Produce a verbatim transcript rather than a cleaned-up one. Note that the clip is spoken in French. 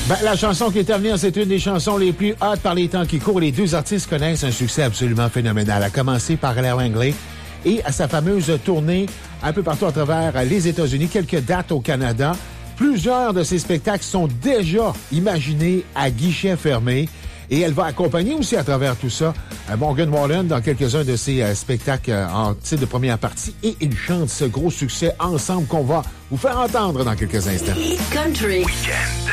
Ben, la chanson qui est à venir, c'est une des chansons les plus hot par les temps qui courent. Les deux artistes connaissent un succès absolument phénoménal, à commencer par Alain Langlais et à sa fameuse tournée un peu partout à travers les États-Unis, quelques dates au Canada. Plusieurs de ces spectacles sont déjà imaginés à guichet fermé. Et elle va accompagner aussi à travers tout ça Morgan Wallen dans quelques-uns de ses euh, spectacles euh, en titre de première partie. Et ils chantent ce gros succès ensemble qu'on va vous faire entendre dans quelques instants. Country. Weekend.